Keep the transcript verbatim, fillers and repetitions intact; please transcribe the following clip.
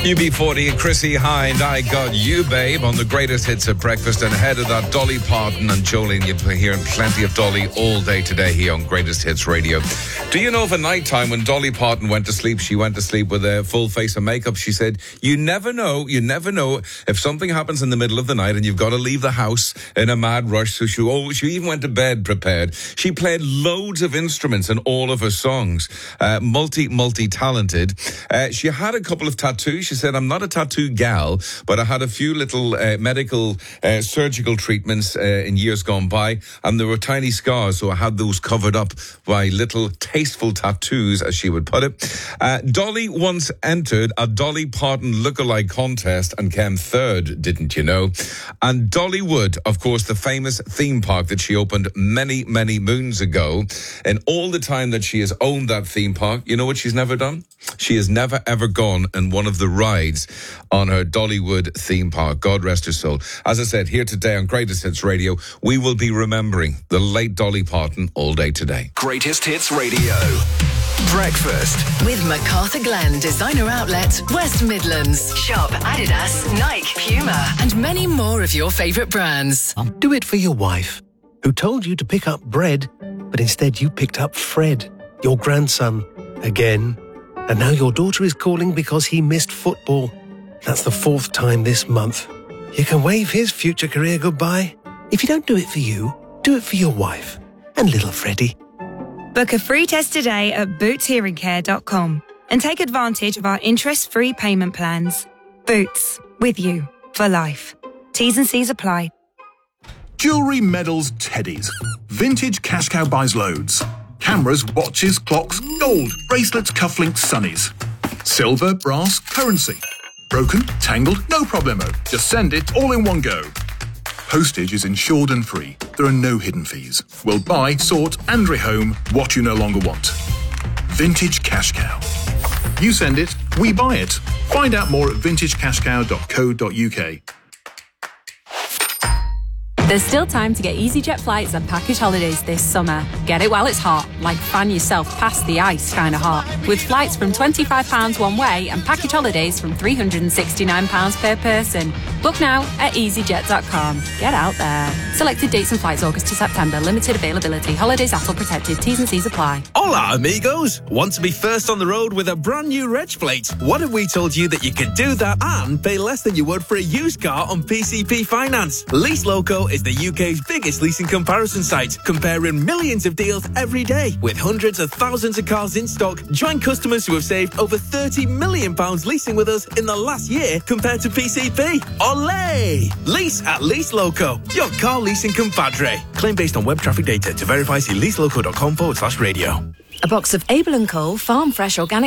U B forty, Chrissy Hind, I Got You, Babe, on the greatest hits at breakfast. And ahead of that, Dolly Parton and Jolene. You've been hearing plenty of Dolly all day today here on Greatest Hits Radio. Do you know of a night time when Dolly Parton went to sleep, she went to sleep with a full face of makeup? She said, you never know, you never know if something happens in the middle of the night and you've got to leave the house in a mad rush. So she, oh, she even went to bed prepared. She played loads of instruments in all of her songs. Uh, multi, multi-talented. Uh, she had a couple of tattoos. She said, I'm not a tattoo gal, but I had a few little uh, medical uh, surgical treatments uh, in years gone by, and there were tiny scars, so I had those covered up by little tasteful tattoos, as she would put it. Uh, Dolly once entered a Dolly Parton lookalike contest and came third, didn't you know? And Dollywood, of course, the famous theme park that she opened many, many moons ago, and all the time that she has owned that theme park, you know what she's never done? She has never, ever gone in one of the rides on her Dollywood theme park. God rest her soul. As I said, here today on Greatest Hits Radio, we will be remembering the late Dolly Parton all day today. Greatest Hits Radio. Breakfast. With MacArthur Glen Designer Outlet, West Midlands. Shop Adidas, Nike, Puma, and many more of your favourite brands. Do it for your wife, who told you to pick up bread, but instead you picked up Fred, your grandson, again. And now your daughter is calling because he missed football. That's the fourth time this month. You can wave his future career goodbye. If you don't do it for you, do it for your wife and little Freddie. Book a free test today at boots hearing care dot com and take advantage of our interest-free payment plans. Boots, with you for life. T's and C's apply. Jewellery, medals, teddies. Vintage Cash Cow buys loads. Cameras, watches, clocks, gold, bracelets, cufflinks, sunnies. Silver, brass, currency. Broken, tangled, no problemo. Just send it all in one go. Postage is insured and free. There are no hidden fees. We'll buy, sort and rehome what you no longer want. Vintage Cash Cow. You send it, we buy it. Find out more at vintage cash cow dot co dot uk. There's still time to get EasyJet flights and package holidays this summer. Get it while it's hot, like fan yourself past the ice kind of hot. With flights from twenty-five pounds one way and package holidays from three hundred sixty-nine pounds per person. Book now at easyjet dot com. Get out there. Selected dates and flights August to September. Limited availability. Holidays A T L protected. T's and C's apply. Hola, amigos. Want to be first on the road with a brand new reg plate? What if we told you that you could do that and pay less than you would for a used car on P C P Finance? Lease Loco is the U K's biggest leasing comparison site, comparing millions of deals every day. With hundreds of thousands of cars in stock, join customers who have saved over thirty million pounds leasing with us in the last year compared to P C P. Olé! Lease at Lease Loco, your car leasing compadre. Claim based on web traffic data. To verify, see leaseloco dot com forward slash radio. A box of Abel and Co. Farm Fresh Organic